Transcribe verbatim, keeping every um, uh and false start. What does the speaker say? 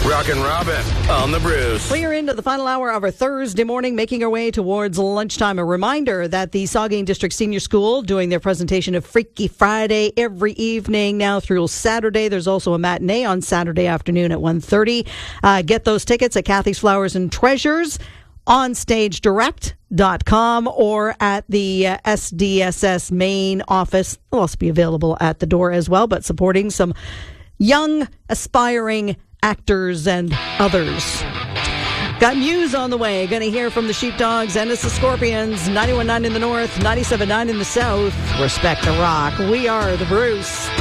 Rockin' Robin on the Bruce. We are into the final hour of our Thursday morning, making our way towards lunchtime. A reminder that the Saugeen District Senior School doing their presentation of Freaky Friday every evening now through Saturday. There's also a matinee on Saturday afternoon at one thirty. Uh, get those tickets at Kathy's Flowers and Treasures, on stage direct dot com, or at the uh, S D S S main office. They'll also be available at the door as well, but supporting some young, aspiring actors and others. Got news on the way. Going to hear from the Sheepdogs and it's the Scorpions. ninety-one point nine in the north, ninety-seven point nine in the south. Respect the rock. We are the Bruce.